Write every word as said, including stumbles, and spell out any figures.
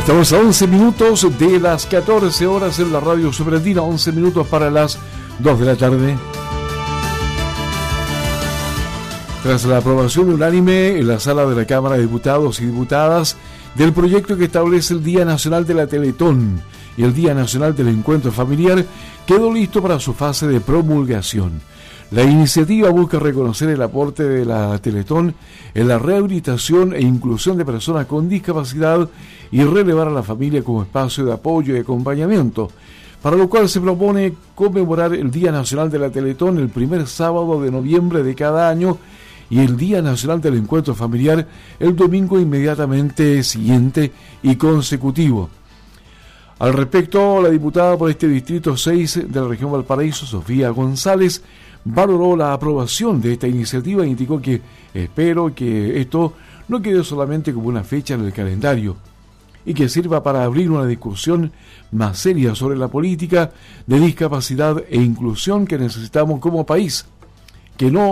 Estamos a once minutos de las catorce horas en la radio Superandina, once minutos para las dos de la tarde. Tras la aprobación unánime en la sala de la Cámara de Diputados y Diputadas del proyecto que establece el Día Nacional de la Teletón y el Día Nacional del Encuentro Familiar, quedó listo para su fase de promulgación. La iniciativa busca reconocer el aporte de la Teletón en la rehabilitación e inclusión de personas con discapacidad y relevar a la familia como espacio de apoyo y acompañamiento, para lo cual se propone conmemorar el Día Nacional de la Teletón el primer sábado de noviembre de cada año y el Día Nacional del Encuentro Familiar el domingo inmediatamente siguiente y consecutivo. Al respecto, la diputada por este Distrito seis de la región Valparaíso, Sofía González, valoró la aprobación de esta iniciativa e indicó que espero que esto no quede solamente como una fecha en el calendario y que sirva para abrir una discusión más seria sobre la política de discapacidad e inclusión que necesitamos como país, que no